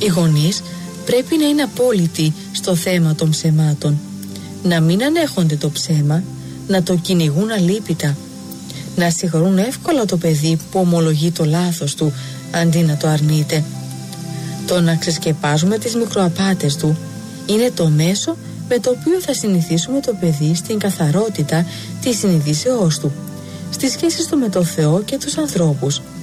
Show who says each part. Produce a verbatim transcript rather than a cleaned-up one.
Speaker 1: Οι γονείς πρέπει να είναι απόλυτοι στο θέμα των ψεμάτων, να μην ανέχονται το ψέμα, να το κυνηγούν αλίπητα, να συγχωρούν εύκολα το παιδί που ομολογεί το λάθος του αντί να το αρνείται. Το να ξεσκεπάζουμε τις μικροαπάτες του είναι το μέσο με το οποίο θα συνηθίσουμε το παιδί στην καθαρότητα της συνειδήσεώς του, στις σχέσεις του με το Θεό και τους ανθρώπους.